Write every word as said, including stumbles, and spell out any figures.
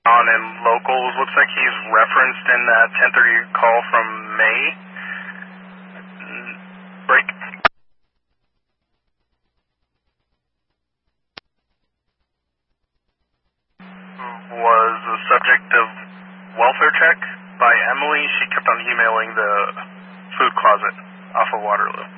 On in locals, looks like he's referenced in that ten thirty call from May. Break. Was the subject of welfare check by Emily. She kept on emailing the food closet off of Waterloo.